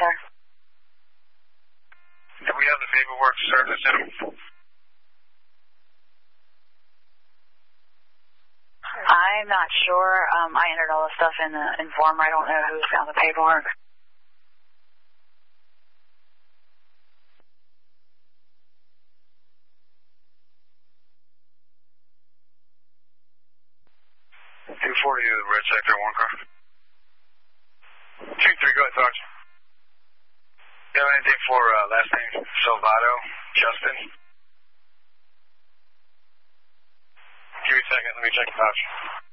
sir. Do we have the paperwork to serve this in? I'm not sure. I entered all the stuff in the Informer. I don't know who's found the paperwork. .240 to the red sector, one car. 2-3, go ahead, Sarge. You have anything for last name? Salvato, Justin? Give me a second, let me check the pouch.